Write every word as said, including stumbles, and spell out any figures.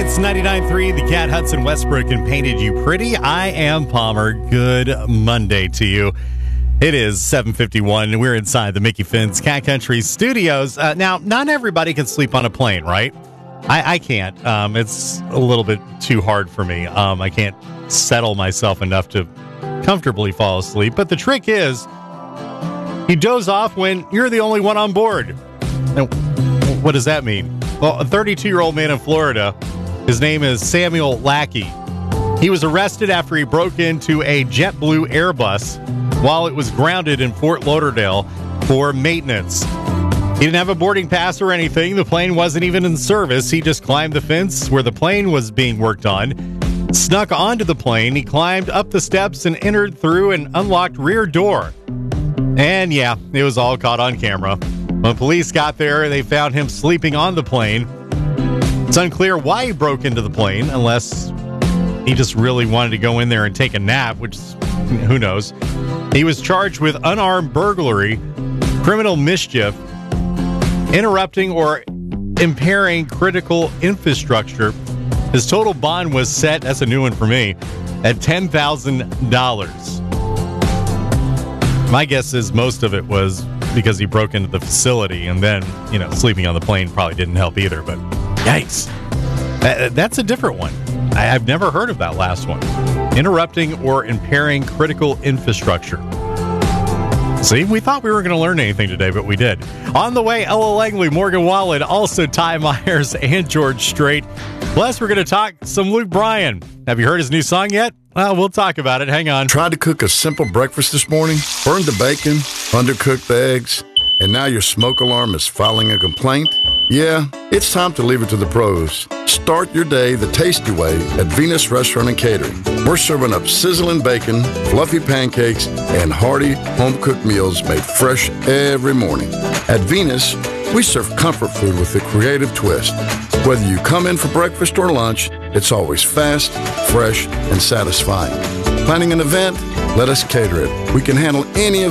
It's ninety-nine point three, the Cat Hudson Westbrook and Painted You Pretty. I am Palmer. Good Monday to you. It is seven fifty-one. We're inside the Mickey Finn's Cat Country Studios. Uh, now, not everybody can sleep on a plane, right? I, I can't. Um, it's a little bit too hard for me. Um, I can't settle myself enough to comfortably fall asleep. But the trick is, you doze off when you're the only one on board. Now, what does that mean? Well, a thirty-two-year-old man in Florida, his name is Samuel Lackey. He was arrested after he broke into a JetBlue Airbus while it was grounded in Fort Lauderdale for maintenance. He didn't have a boarding pass or anything. The plane wasn't even in service. He just climbed the fence where the plane was being worked on, snuck onto the plane. He climbed up the steps and entered through an unlocked rear door. And yeah, it was all caught on camera. When police got there, they found him sleeping on the plane. It's unclear why he broke into the plane, unless he just really wanted to go in there and take a nap, which who knows. He was charged with unarmed burglary, criminal mischief, interrupting or impairing critical infrastructure. His total bond was set, that's a new one for me, at ten thousand dollars. My guess is most of it was because he broke into the facility, and then, you know, sleeping on the plane probably didn't help either, but yikes. That, that's a different one. I, I've never heard of that last one. Interrupting or impairing critical infrastructure. See, we thought we were going to learn anything today, but we did. On the way, Ella Langley, Morgan Wallen, also Ty Myers and George Strait. Plus, we're going to talk some Luke Bryan. Have you heard his new song yet? Well, we'll talk about it. Hang on. Tried to cook a simple breakfast this morning, burned the bacon, undercooked the eggs, and now your smoke alarm is filing a complaint? Yeah, it's time to leave it to the pros. Start your day the tasty way at Venus Restaurant and Catering. We're serving up sizzling bacon, fluffy pancakes, and hearty home-cooked meals made fresh every morning. At Venus, we serve comfort food with a creative twist. Whether you come in for breakfast or lunch, it's always fast, fresh, and satisfying. Planning an event? Let us cater it. We can handle any